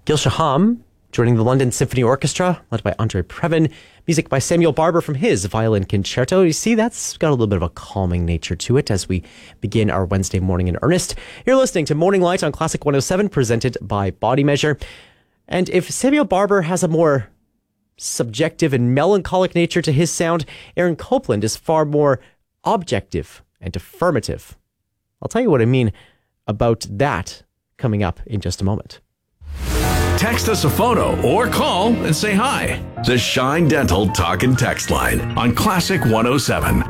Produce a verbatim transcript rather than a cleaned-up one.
Gil Shaham joining the London Symphony Orchestra, led by Andre Previn. Music by Samuel Barber from his violin concerto. You see, that's got a little bit of a calming nature to it as we begin our Wednesday morning in earnest. You're listening to Morning Light on Classic one oh seven, presented by Body Measure. And if Samuel Barber has a more subjective and melancholic nature to his sound, Aaron Copland is far more objective and affirmative. I'll tell you what I mean about that coming up in just a moment. Text us a photo or call and say hi. The Shine Dental Talk and Text line on Classic one oh seven.